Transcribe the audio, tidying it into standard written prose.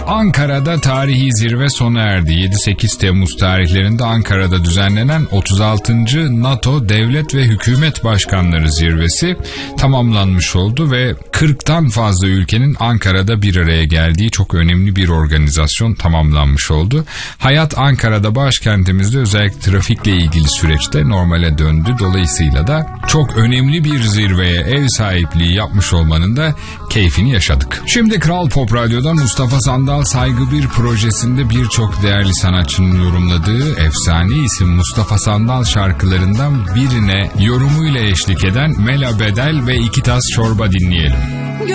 Ankara'da tarihi zirve sona erdi. 7-8 Temmuz tarihlerinde Ankara'da düzenlenen 36. NATO Devlet ve Hükümet Başkanları Zirvesi tamamlanmış oldu ve 40'tan fazla ülkenin Ankara'da bir araya geldiği çok önemli bir organizasyon tamamlanmış oldu. Hayat Ankara'da, başkentimizde, özellikle trafikle ilgili süreçte normale döndü. Dolayısıyla da çok önemli bir zirveye ev sahipliği yapmış olmanın da keyfini yaşadık. Şimdi Kral Pop Radyo'da Mustafa Sandal Saygı Bir projesinde birçok değerli sanatçının yorumladığı efsane isim Mustafa Sandal şarkılarından birine yorumuyla eşlik eden Mela Bedel ve İki Tas Çorba dinleyelim.